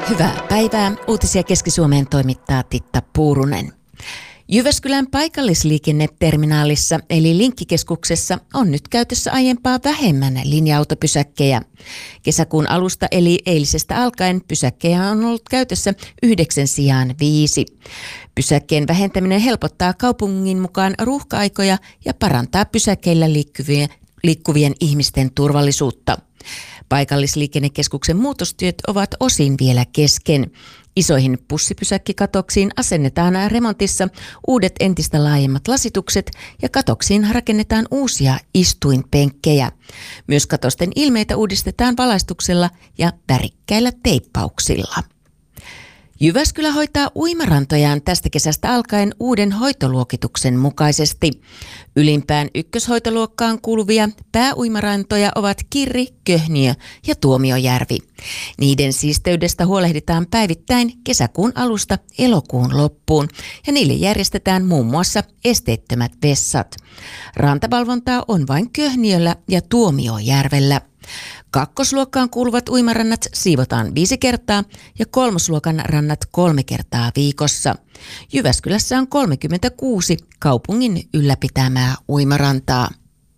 Hyvää päivää. Uutisia Keski-Suomeen toimittaa Titta Puurunen. Jyväskylän paikallisliikenneterminaalissa eli Linkkikeskuksessa on nyt käytössä aiempaa vähemmän linja-autopysäkkejä. Kesäkuun alusta eli eilisestä alkaen pysäkkejä on ollut käytössä 9 sijaan 5. Pysäkkien vähentäminen helpottaa kaupungin mukaan ruuhka-aikoja ja parantaa pysäkkeillä liikkuvien ihmisten turvallisuutta. Paikallisliikennekeskuksen muutostyöt ovat osin vielä kesken. Isoihin bussipysäkkikatoksiin asennetaan remontissa uudet entistä laajemmat lasitukset ja katoksiin rakennetaan uusia istuinpenkkejä. Myös katosten ilmeitä uudistetaan valaistuksella ja värikkäillä teippauksilla. Jyväskylä hoitaa uimarantojaan tästä kesästä alkaen uuden hoitoluokituksen mukaisesti. Ylimpään ykköshoitoluokkaan kuuluvia pääuimarantoja ovat Kirri, Köhniö ja Tuomiojärvi. Niiden siisteydestä huolehditaan päivittäin kesäkuun alusta elokuun loppuun ja niille järjestetään muun muassa esteettömät vessat. Rantavalvontaa on vain Köhniöllä ja Tuomiojärvellä. Kakkosluokkaan kuuluvat uimarannat siivotaan 5 kertaa ja kolmosluokan rannat 3 kertaa viikossa. Jyväskylässä on 36 kaupungin ylläpitämää uimarantaa.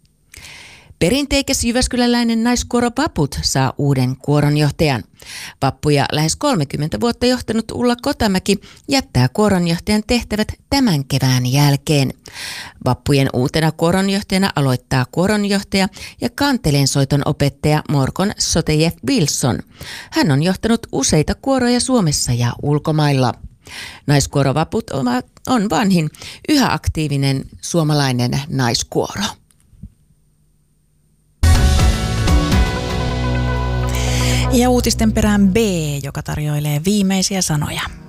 Perinteikäs jyväskyläläinen naiskuoro Vaput saa uuden kuoronjohtajan. Vappuja lähes 30 vuotta johtanut Ulla Kotamäki jättää kuoronjohtajan tehtävät tämän kevään jälkeen. Vappujen uutena kuoronjohtajana aloittaa kuoronjohtaja ja kanteleensoiton opettaja Morgan Sotejev Wilson. Hän on johtanut useita kuoroja Suomessa ja ulkomailla. Naiskuoro Vaput on vanhin, yhä aktiivinen suomalainen naiskuoro. Ja uutisten perään B, joka tarjoilee viimeisiä sanoja.